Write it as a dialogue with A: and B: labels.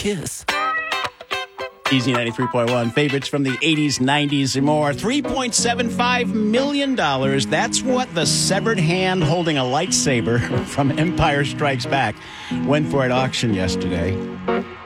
A: kiss.
B: Easy 93.1. Favorites from the 80s, 90s, and more. $3.75 million. That's what the severed hand holding a lightsaber from Empire Strikes Back went for at auction yesterday.